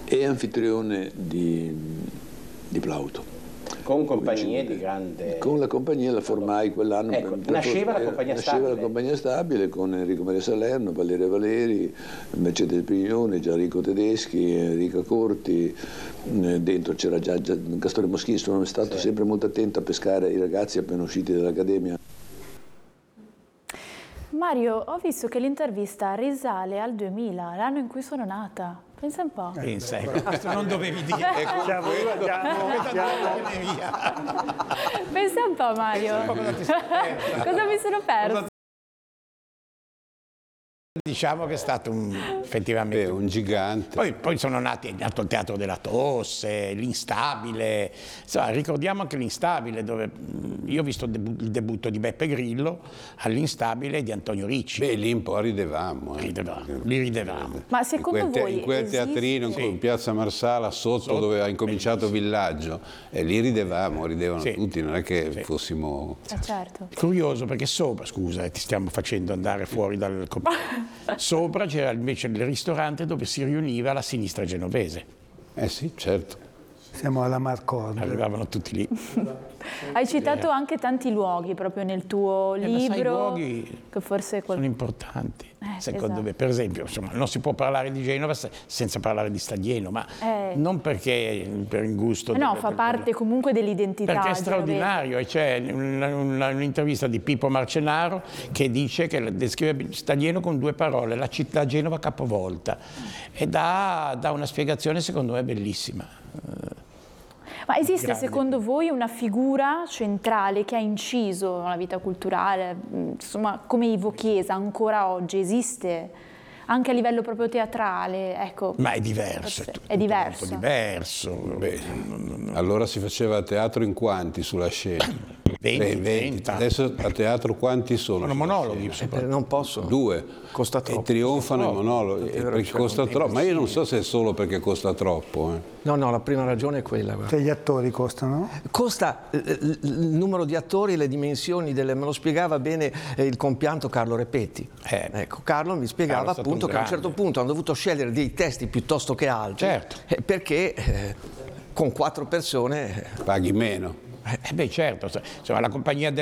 e anfitrione di Plauto. Con compagnie di grande... Con la compagnia la formai quell'anno. Ecco, nasceva la compagnia stabile. Nasceva la compagnia stabile con Enrico Maria Salerno, Valeria Valeri, Mercedes Pignoni, Gianrico Tedeschi, Enrica Corti, dentro c'era già Gastone Moschini. Sono stato sempre molto attento a pescare i ragazzi appena usciti dall'Accademia. Mario, ho visto che l'intervista risale al 2000, l'anno in cui sono nata. Pensa un po'. Pensa, questo non dovevi dire. Pensa un po', Mario. Cosa mi sono perso? Diciamo che è stato effettivamente un gigante. Poi sono nato il Teatro della Tosse, l'Instabile. Insomma, ricordiamo anche l'Instabile, dove io ho visto il debutto di Beppe Grillo all'Instabile e di Antonio Ricci. Beh, lì un po' ridevamo. Li ridevamo. Ma secondo voi in quel teatrino in Piazza Marsala sotto dove ha incominciato Villaggio, e lì ridevano tutti, non è che fossimo... certo. Curioso perché sopra, scusa, ti stiamo facendo andare fuori dal... Sopra c'era invece il ristorante dove si riuniva la sinistra genovese. Sì, certo. Siamo alla Marcord. Arrivavano tutti lì. Hai citato anche tanti luoghi proprio nel tuo libro. I luoghi che forse sono importanti, secondo esatto. me. Per esempio, insomma, non si può parlare di Genova senza parlare di Staglieno, ma non perché per il gusto. No, fa parte comunque dell'identità. Perché è straordinario. E c'è un'intervista di Pippo Marcenaro che dice che descrive Staglieno con 2 parole: la città Genova capovolta, e dà una spiegazione secondo me bellissima. Ma esiste secondo voi una figura centrale che ha inciso nella vita culturale, insomma, come Ivo Chiesa ancora oggi? Esiste? Anche a livello proprio teatrale, ecco. Ma è diverso. È diverso. Molto diverso. Beh, allora si faceva teatro in quanti sulla scena? 20. Adesso a teatro quanti sono? Sono monologhi. Non posso. 2. Costa troppo. E trionfano i monologhi, perché costa troppo. Ma io non so se è solo perché costa troppo. No, la prima ragione è quella. Guarda. Cioè gli attori costano? Costa il numero di attori, le dimensioni, me lo spiegava bene il compianto Carlo Repetti. Ecco, Carlo mi spiegava appunto che a un certo punto hanno dovuto scegliere dei testi piuttosto che altri, perché con 4 persone... Paghi meno. Beh, certo, insomma, la compagnia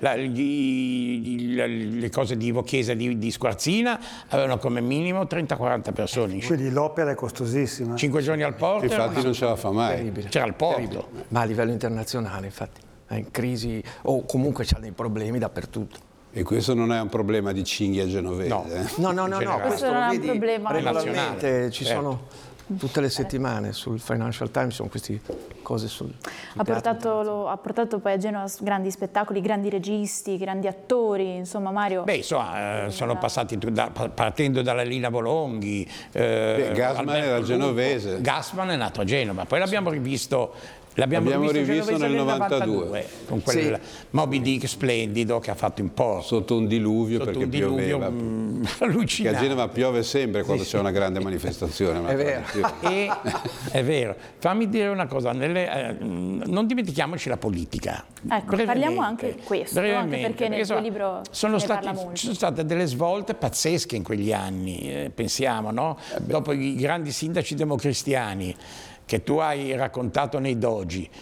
le cose di Ivo Chiesa di Squarzina avevano come minimo 30-40 persone. Quindi l'opera è costosissima. 5 giorni al porto. Infatti non ce la fa mai. Terribile. C'era il porto. Ma a livello internazionale, infatti, è in crisi o comunque c'ha dei problemi dappertutto. E questo non è un problema di cinghia genovese? No, questo non lo è un vedi problema regolarmente, ci sono... Tutte le settimane sul Financial Times sono queste cose ha portato poi a Genova grandi spettacoli, grandi registi, grandi attori, insomma Mario. Beh, insomma, sono passati partendo dalla Lina Bolonghi. Gassman era genovese. Gassman è nato a Genova, poi l'abbiamo rivisto. L'abbiamo rivisto nel 92 con quel Moby Dick splendido che ha fatto in porto. Sotto un diluvio, perché pioveva. Allucinante. Che a Genova piove sempre quando c'è una grande manifestazione. È vero. È vero. Fammi dire una cosa, non dimentichiamoci la politica. Ecco, parliamo anche di questo, anche perché nel tuo libro parla molto. Ci sono state delle svolte pazzesche in quegli anni, pensiamo, no? Dopo i grandi sindaci democristiani che tu hai raccontato nei dogi,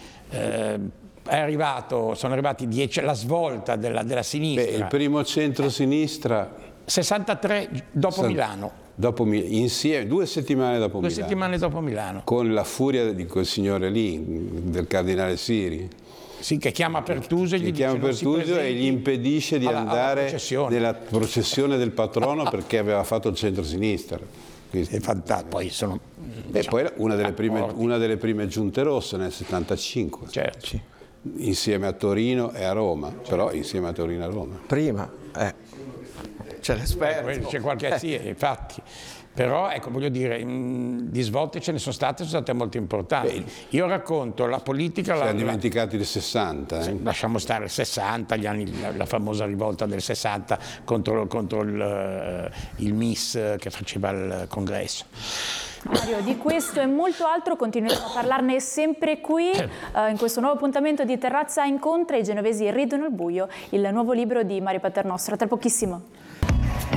sono arrivati 10, la svolta della sinistra. Beh, il primo centro-sinistra... 63 dopo Milano. Insieme, 2 settimane dopo Milano. 2 settimane dopo Milano. Con la furia di quel signore lì, del cardinale Siri. Che chiama Pertuso e gli impedisce di andare nella processione del patrono perché aveva fatto il centro-sinistra. È fantastico. Poi sono poi una delle prime giunte rosse nel 75. Certo. Insieme a Torino e a Roma, però insieme a Torino e a Roma. Prima, c'è l'esperto. C'è qualche infatti. Però, ecco, voglio dire, di svolte ce ne sono state molte importanti. Io racconto la politica... Siamo dimenticati del 60. Lasciamo stare il 60, gli anni, la famosa rivolta del 60 contro il MIS che faceva il congresso. Mario, di questo e molto altro continueremo a parlarne sempre qui, in questo nuovo appuntamento di Terrazza Incontra. I genovesi ridono il buio, il nuovo libro di Mario Paternostro. Tra pochissimo.